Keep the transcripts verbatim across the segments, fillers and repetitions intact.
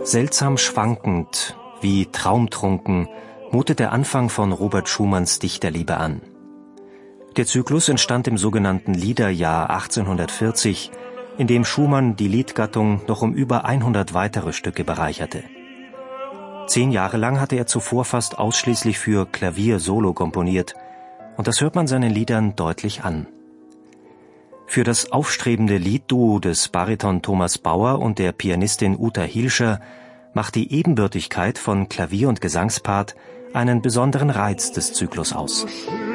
Seltsam schwankend, wie traumtrunken, mutet der Anfang von Robert Schumanns Dichterliebe an. Der Zyklus entstand im sogenannten Liederjahr achtzehnhundertvierzig, in dem Schumann die Liedgattung noch um über hundert weitere Stücke bereicherte. Zehn Jahre lang hatte er zuvor fast ausschließlich für Klavier solo komponiert, und das hört man seinen Liedern deutlich an. Für das aufstrebende Liedduo des Bariton Thomas Bauer und der Pianistin Uta Hilscher macht die Ebenbürtigkeit von Klavier- und Gesangspart einen besonderen Reiz des Zyklus aus.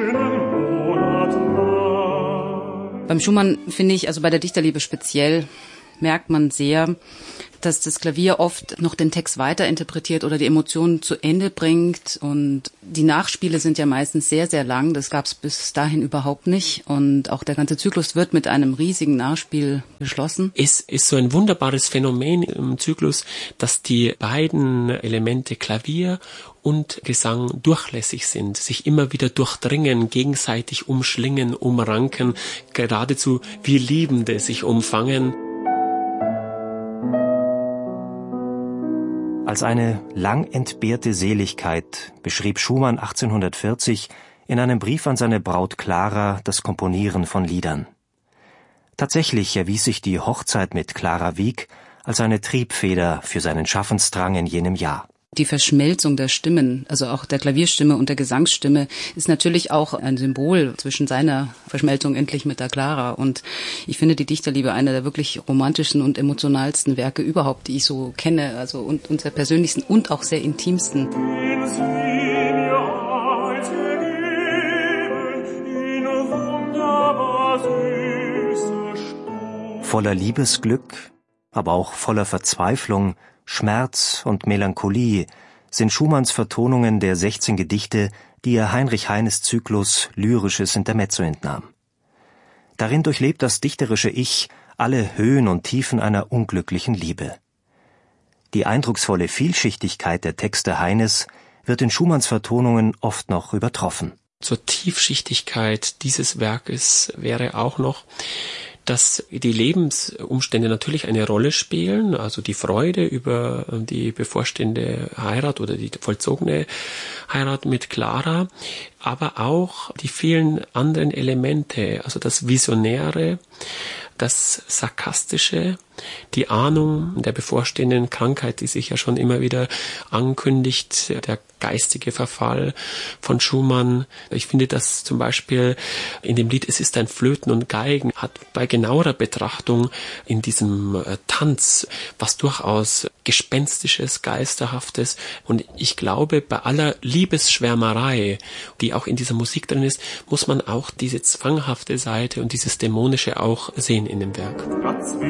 Beim Schumann finde ich, also bei der Dichterliebe speziell, merkt man sehr, dass das Klavier oft noch den Text weiterinterpretiert oder die Emotionen zu Ende bringt. Und die Nachspiele sind ja meistens sehr, sehr lang. Das gab es bis dahin überhaupt nicht. Und auch der ganze Zyklus wird mit einem riesigen Nachspiel geschlossen. Es ist so ein wunderbares Phänomen im Zyklus, dass die beiden Elemente Klavier und Gesang durchlässig sind, sich immer wieder durchdringen, gegenseitig umschlingen, umranken, geradezu wie Liebende sich umfangen. Als eine lang entbehrte Seligkeit beschrieb Schumann achtzehnhundertvierzig in einem Brief an seine Braut Clara das Komponieren von Liedern. Tatsächlich erwies sich die Hochzeit mit Clara Wieck als eine Triebfeder für seinen Schaffensdrang in jenem Jahr. Die Verschmelzung der Stimmen, also auch der Klavierstimme und der Gesangsstimme, ist natürlich auch ein Symbol zwischen seiner Verschmelzung endlich mit der Clara. Und ich finde die Dichterliebe einer der wirklich romantischsten und emotionalsten Werke überhaupt, die ich so kenne, also und, und sehr persönlichsten und auch sehr intimsten. Voller Liebesglück, aber auch voller Verzweiflung, Schmerz und Melancholie sind Schumanns Vertonungen der sechzehn Gedichte, die er Heinrich Heines Zyklus Lyrisches Intermezzo entnahm. Darin durchlebt das dichterische Ich alle Höhen und Tiefen einer unglücklichen Liebe. Die eindrucksvolle Vielschichtigkeit der Texte Heines wird in Schumanns Vertonungen oft noch übertroffen. Zur Tiefschichtigkeit dieses Werkes wäre auch noch, dass die Lebensumstände natürlich eine Rolle spielen, also die Freude über die bevorstehende Heirat oder die vollzogene Heirat mit Clara, aber auch die vielen anderen Elemente, also das Visionäre, das Sarkastische, die Ahnung der bevorstehenden Krankheit, die sich ja schon immer wieder ankündigt, der geistige Verfall von Schumann. Ich finde, dass zum Beispiel in dem Lied Es ist ein Flöten und Geigen hat bei genauerer Betrachtung in diesem Tanz was durchaus Gespenstisches, Geisterhaftes. Und ich glaube, bei aller Liebesschwärmerei, die auch in dieser Musik drin ist, muss man auch diese zwanghafte Seite und dieses Dämonische auch sehen in dem Werk.